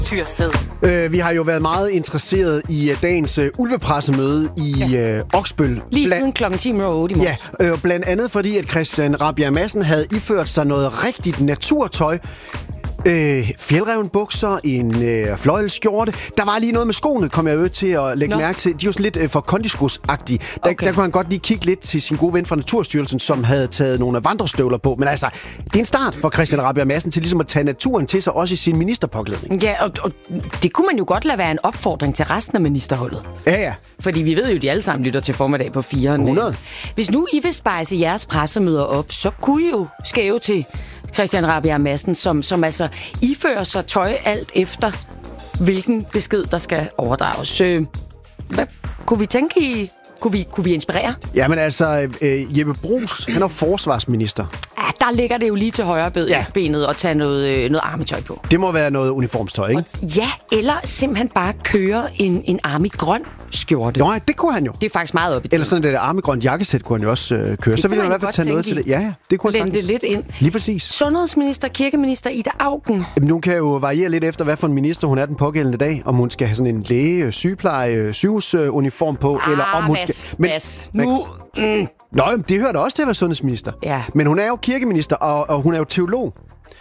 Vi har jo været meget interesseret i dagens ulvepressemøde i Oksbøl. Lige siden kl. 10:08 i morgen. Ja, blandt andet fordi, at Christian Rabjerg Madsen havde iført sig noget rigtigt naturtøj. Fjeldrevenbukser, en fløjlskjorte. Der var lige noget med skoene, kom jeg til at lægge mærke til. De er jo sådan lidt for kondiskus-agtige. Der kunne han godt lige kigge lidt til sin gode ven fra Naturstyrelsen, som havde taget nogle vandrestøvler på. Men altså, det er en start for Christian Rabjerg Madsen til ligesom at tage naturen til sig, også i sin ministerpåklædning. Ja, og det kunne man jo godt lade være en opfordring til resten af ministerholdet. Ja. Fordi vi ved jo, at de alle sammen lytter til formiddag på 4'eren. 100. Hvis nu I vil spejse jeres pressemøder op, så kunne I jo skæve til Christian Rabjerg Madsen, som altså ifører sig tøj alt efter, hvilken besked, der skal overdrages. Hvad kunne vi tænke i? Kunne vi inspirere? Jamen altså, Jeppe Bruus, han er forsvarsminister. Ja, der ligger det jo lige til højre benet at tage noget armitøj på. Det må være noget uniformstøj, ikke? Ja, eller simpelthen bare køre en armigrøn skjorte. Nå, det kunne han jo. Det er faktisk meget op i tiden. Eller sådan et armigrønt jakkesæt kunne han jo også køre. Så ville han i hvert fald tage noget til det. Ja, det kunne han sagtens. Lidt ind. Lige præcis. Sundhedsminister, kirkeminister Ida Auken. Jamen, nu kan jo variere lidt efter, hvad for en minister hun er den pågældende dag. Om hun skal have sådan en læge, sygepleje, sygehusuniform på, eller om hun skal... Nu... Nå, det hører da også til at være sundhedsminister. Ja. Men hun er jo kirkeminister, og hun er jo teolog.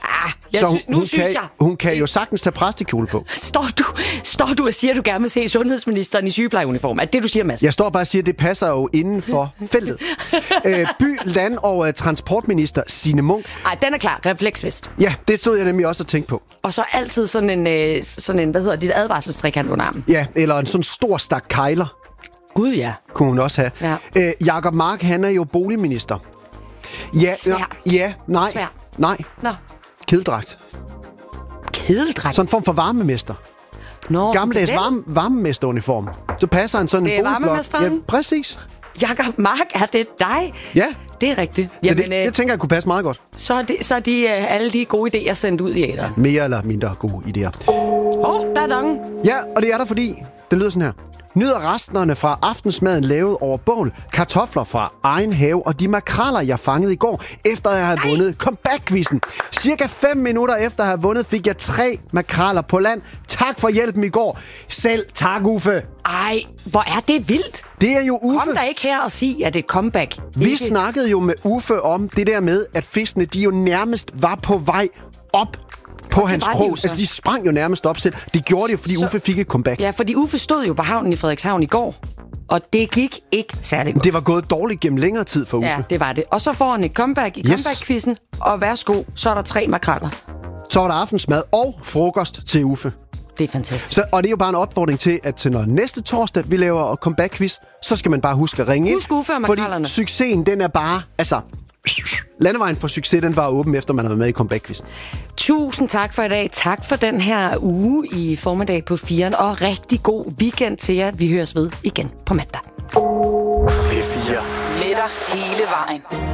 Hun kan jo sagtens tage præstekjole på. Står du og siger, at du gerne vil se sundhedsministeren i sygeplejeuniform? Er det, du siger, Mads? Jeg står bare og siger, at det passer jo inden for feltet. By-, land- og transportminister Signe Munk. Ej, den er klar. Refleksvest. Ja, det stod jeg nemlig også og tænkte på. Og så altid sådan en hvad hedder det, advarselstrikant under armen. Ja, eller en sådan stor stak kejler. Gud, ja. Kunne hun også have. Ja. Jakob Mark, han er jo boligminister. Ja, nej. Nå. Kedeldragt. Kedeldragt? Sådan en form for varmemester. Nå, gammeldags varmemesteruniform. Så passer han sådan en boligblok. Ja, præcis. Jakob Mark, er det dig? Ja. Det er rigtigt. Jamen, det tænker jeg kunne passe meget godt. Så er de alle de gode idéer sendt ud i æteren. Mere eller mindre gode idéer. Der er dong. Ja, og det er der, fordi det lyder sådan her. Nyder resterne fra aftensmaden lavet over bål, kartofler fra egen have og de makreller, jeg fangede i går, efter jeg havde vundet comeback-quizzen. Cirka 5 minutter efter at have vundet, fik jeg 3 makreller på land. Tak for hjælpen i går. Selv tak, Uffe. Ej, hvor er det vildt. Det er jo Uffe. Kom da ikke her og sig, at det er et comeback. Vi snakkede jo med Uffe om det der med, at fiskene de jo nærmest var på vej op på hans krog. Altså, de sprang jo nærmest op selv. Det gjorde det jo, fordi Uffe fik et comeback. Ja, fordi Uffe stod jo på havnen i Frederikshavn i går, og det gik ikke særlig godt. Det var gået dårligt gennem længere tid for Uffe. Ja, det var det. Og så får han et comeback i comeback-quizzen, og værsgo, så er der 3 makreller. Så var der aftensmad og frokost til Uffe. Det er fantastisk. Og det er jo bare en opfordring til, at når næste torsdag vi laver comeback-quiz, så skal man bare huske at ringe ind. Uffe og makrellerne. Fordi succesen, den er bare... Altså, landevejen for succes, den var åben, efter man har været med i comeback-quizzen. Tusind tak for i dag. Tak for den her uge i formiddag på 4'eren, og rigtig god weekend til jer. Vi høres ved igen på mandag. P4. Letter hele vejen.